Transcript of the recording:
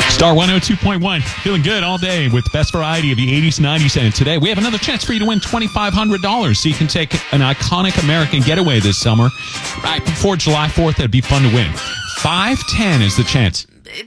Star 102.1, feeling good all day with the best variety of the 80s, 90s, and today. We have another chance for you to win $2,500 so you can take an iconic American getaway this summer right before July 4th. It'd be fun to win. 510 is the chance.